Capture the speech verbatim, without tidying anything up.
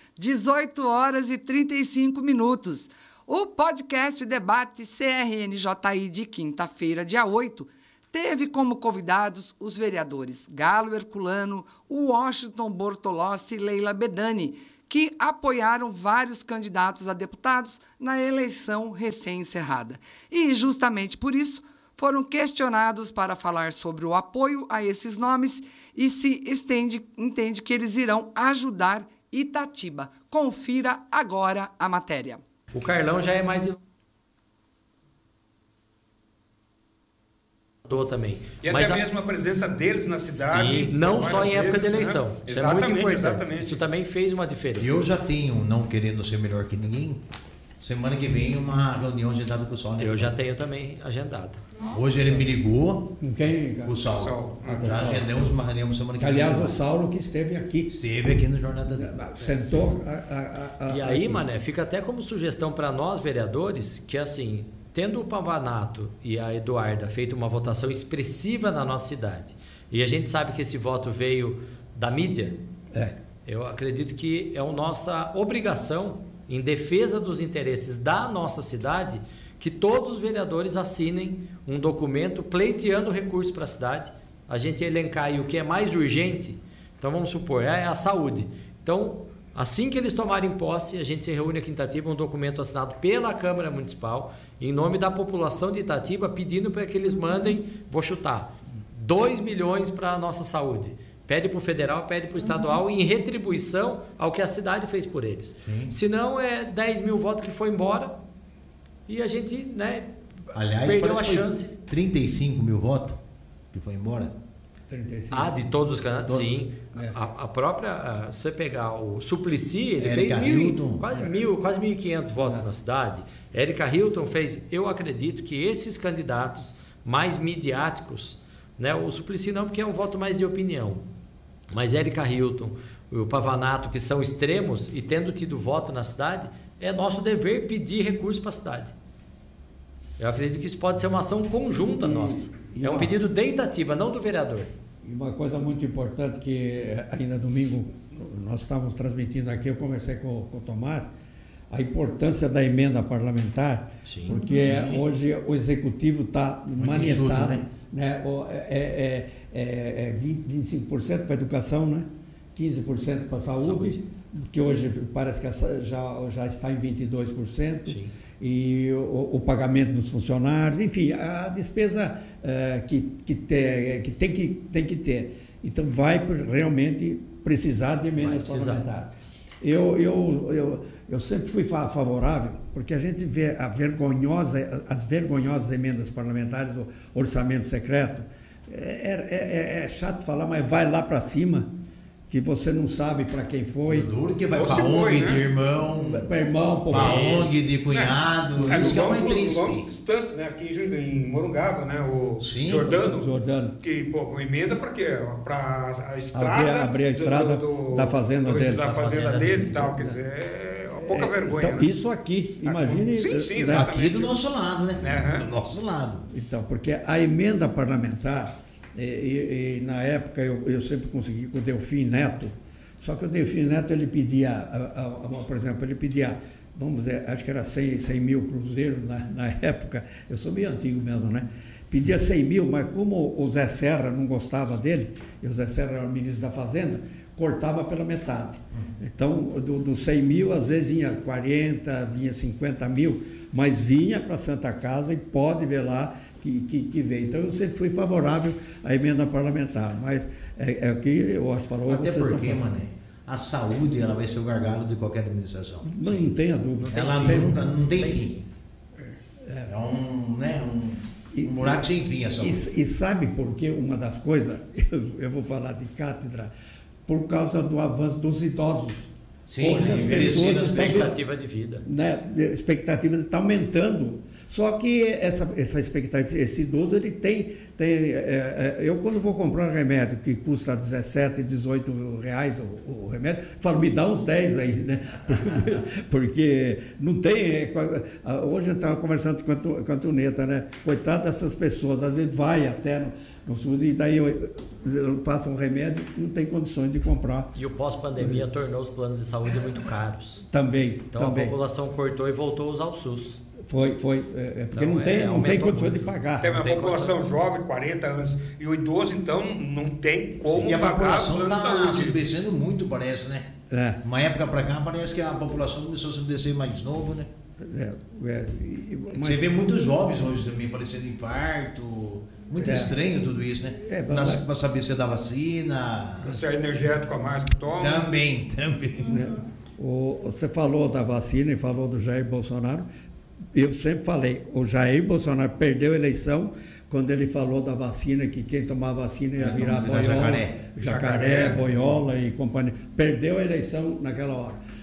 dezoito horas e trinta e cinco minutos. O podcast Debate C R N J I de quinta-feira, dia oito, teve como convidados os vereadores Galo Herculano, Washington Bortolossi e Leila Bedani, que apoiaram vários candidatos a deputados na eleição recém-encerrada. E, justamente por isso, foram questionados para falar sobre o apoio a esses nomes e se estende, entende que eles irão ajudar Itatiba. Confira agora a matéria. O Carlão já é mais... também. E Mas até a... mesmo a presença deles na cidade. Sim, não só em época vezes, de eleição. Né? Isso exatamente, é muito importante. Exatamente. Isso também fez uma diferença. Eu já tenho, não querendo ser melhor que ninguém, semana que vem uma reunião agendada com o Saulo. Eu já tenho também agendada. Hoje ele me ligou. Com quem? Com o Saulo. Saulo. Ah, já agendamos uma reunião semana que Aliás, vem. o Saulo que esteve aqui. Esteve aqui no Jornada da... Sentou. A, a, a, e aí, aqui. Mané, fica até como sugestão para nós, vereadores, que assim, tendo o Pavanato e a Eduarda feito uma votação expressiva na nossa cidade, e a gente sabe que esse voto veio da mídia, é. eu acredito que é a nossa obrigação, em defesa dos interesses da nossa cidade, que todos os vereadores assinem um documento pleiteando recursos para a cidade, a gente elencar aí o que é mais urgente. Então vamos supor, é a saúde. Então, assim que eles tomarem posse, a gente se reúne aqui em Itatiba, um documento assinado pela Câmara Municipal, em nome da população de Itatiba, pedindo para que eles mandem, vou chutar, dois milhões para a nossa saúde. Pede para o federal, pede para o estadual, uhum. em retribuição ao que a cidade fez por eles. Sim. Se não, é dez mil votos que foi embora e a gente, né, aliás, perdeu a chance. trinta e cinco mil votos que foi embora. trinta e cinco. Ah, de todos os candidatos? Todo. Sim. É. A, a própria, se você pegar o Suplicy, ele Érica fez mil, Hilton. quase mil, quase mil e quinhentos votos é. na cidade. Érica Hilton fez, eu acredito que esses candidatos mais midiáticos, né, o Suplicy não, porque é um voto mais de opinião, mas Érica Hilton, o Pavanato, que são extremos e tendo tido voto na cidade, é nosso dever pedir recursos para a cidade. Eu acredito que isso pode ser uma ação conjunta e, nossa. E é um uma, pedido de Itatiba, não do vereador. E uma coisa muito importante que ainda domingo nós estávamos transmitindo aqui, eu conversei com, com o Tomás, a importância da emenda parlamentar, sim, porque sim. hoje o executivo está manietado, né? Né? É, é, é, é vinte, vinte e cinco por cento para a educação, né? quinze por cento para a saúde, saúde, que hoje parece que já, já está em vinte e dois por cento. Sim. E o, o pagamento dos funcionários, enfim, a despesa uh, que, que, te, que, tem que tem que ter. Então, vai realmente precisar de emendas parlamentares. Eu, eu, eu, eu sempre fui favorável, porque a gente vê a vergonhosa, as vergonhosas emendas parlamentares do orçamento secreto. É, é, é chato falar, mas vai lá para cima, que você não sabe para quem foi. Duro que vai para O N G, né? De irmão, para irmão, para O N G de cunhado. É, isso é, é mais triste. Vamos distantes, né? Aqui em Morungaba, né? O Sim, Jordano, Jordano, que pô, emenda para quê? Para a estrada, abrir, abrir a estrada do, do, da fazenda do, dele, da fazenda dele e tal, quer dizer, é uma pouca é, vergonha. Então, né? Isso aqui, imagine. Sim, sim, né? Aqui do nosso lado, né? Uhum. Do nosso lado. Então, porque a emenda parlamentar, e, e, e na época eu, eu sempre consegui com o Delfim Neto. Só que o Delfim Neto, ele pedia, a, a, a, por exemplo, ele pedia, vamos dizer, acho que era cem, cem mil cruzeiros na, na época, eu sou meio antigo mesmo, né? Pedia cem mil, mas como o Zé Serra não gostava dele, e o Zé Serra era o ministro da Fazenda, cortava pela dos Então, dos do cem mil, às vezes vinha quarenta, vinha cinquenta mil, mas vinha para a Santa Casa e pode ver lá que, que, que veio. Então, eu sempre fui favorável à emenda parlamentar, mas é, é o que o Oscar falou. Até porque, Mané, a saúde ela vai ser o gargalo de qualquer administração. Não, não tenha dúvida. Ela nunca, não tem fim. É, é um, né, um, e, um buraco sem fim a saúde. E, e sabe por que uma das coisas, eu, eu vou falar de cátedra, por causa do avanço dos idosos. Sim, hoje as pessoas a expectativa de vida. Né, a expectativa está aumentando. Só que essa, essa expectativa, esse idoso, ele tem. tem é, é, eu, quando vou comprar um remédio que custa dezessete, dezoito reais o, o remédio, falo, me dá uns dez aí, né? Porque não tem. É, hoje eu estava conversando com a Antoneta, né? Coitado dessas pessoas, às vezes vai até no, no SUS, e daí eu, eu passo um remédio, não tem condições de comprar. E o pós-pandemia tornou os planos de saúde muito caros. Também, então também. a população cortou e voltou a usar o SUS. Foi, foi, é, porque não, não tem, é, não tem condições muito. de pagar. Tem uma tem população condição. jovem, quarenta anos, e o idoso, então, não tem como e a pagar o população plano de está saúde. se envelhecendo muito, parece, né? É. Uma época para cá, parece que a população começou a se envelhecer mais novo, né? É, é, e, mas... Você vê muitos jovens hoje também parecendo infarto. Muito é. estranho tudo isso, né? É, para saber se é da vacina. Se é energético a mais que toma. Também, também. É. O, você falou da vacina e falou do Jair Bolsonaro. Eu sempre falei, o Jair Bolsonaro perdeu a eleição quando ele falou da vacina, que quem tomava vacina ia virar boiola, jacaré. jacaré, boiola e companhia. Perdeu a eleição naquela hora.